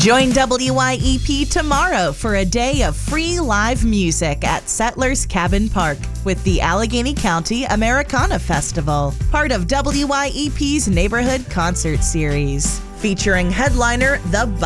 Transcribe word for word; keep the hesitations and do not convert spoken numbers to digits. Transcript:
Join W Y E P tomorrow for a day of free live music at Settlers Cabin Park with the Allegheny County Americana Festival, part of W Y E P's Neighborhood Concert Series. Featuring headliner The